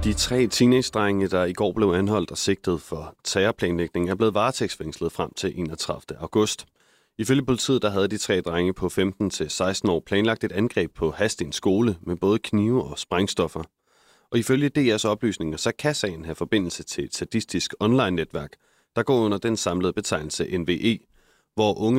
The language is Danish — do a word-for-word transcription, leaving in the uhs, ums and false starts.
De tre teenage-drenge, der i går blev anholdt og sigtet for terrorplanlægning, er blevet varetægtsfængslet frem til enogtredivte august. Ifølge politiet der havde de tre drenge på femten til seksten år planlagt et angreb på Hadsten skole med både knive og sprængstoffer. Og ifølge D R's oplysninger, så kan sagen have forbindelse til et sadistisk online-netværk, der går under den samlede betegnelse N V E, hvor unge